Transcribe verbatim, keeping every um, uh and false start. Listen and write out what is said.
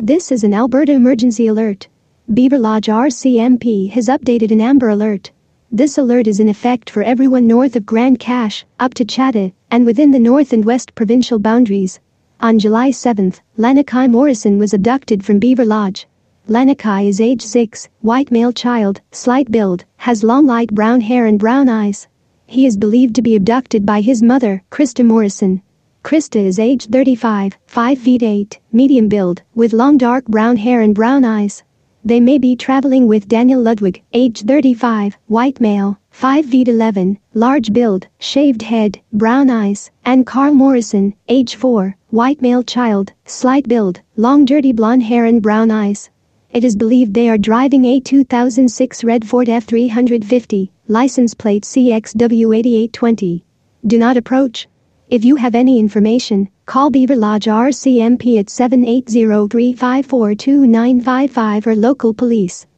This is an Alberta emergency alert. Beaver Lodge R C M P has updated an Amber Alert. This alert is in effect for everyone north of Grande Cache, up to Chatham, and within the north and west provincial boundaries. On July seventh, Lanakai Morrison was abducted from Beaver Lodge. Lanakai is age six, white male child, slight build, has long light brown hair and brown eyes. He is believed to be abducted by his mother, Krista Morrison. Krista is age thirty-five, five feet eight, medium build, with long dark brown hair and brown eyes. They may be traveling with Daniel Ludwig, age thirty-five, white male, five feet eleven, large build, shaved head, brown eyes, and Carl Morrison, age four, white male child, slight build, long dirty blonde hair and brown eyes. It is believed they are driving a two thousand six red Ford F three fifty, license plate C X W eighty-eight twenty. Do not approach. If you have any information, call Beaver Lodge R C M P at seven eight zero, three five four, two nine five five or local police.